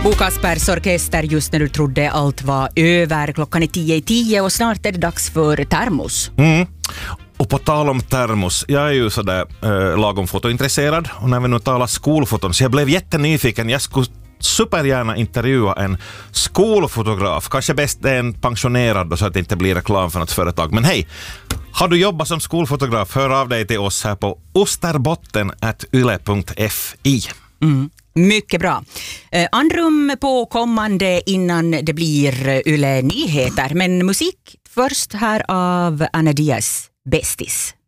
Kaspers orkester just när du trodde allt var över. Klockan är 10:10 och snart är det dags för termos. Och på tal om termos, jag är ju sådär lagom fotointresserad, och när vi nu talar skolfoton så jag blev jättenyfiken. Jag skulle supergärna intervjua en skolfotograf, kanske bäst en pensionerad då, så att det inte blir reklam för något företag. Men hej, har du jobbat som skolfotograf, hör av dig till oss här på osterbotten@yle.fi. Mycket bra. Andrum på kommande innan det blir Yle Nyheter. Men musik först här av Anna Diaz, Bästis.